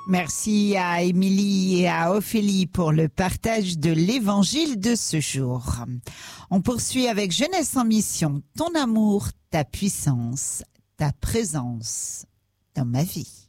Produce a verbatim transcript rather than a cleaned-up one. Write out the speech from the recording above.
Merci à Émilie et à Ophélie pour le partage de l'évangile de ce jour. On poursuit avec Jeunesse en mission, ton amour, ta puissance, ta présence dans ma vie.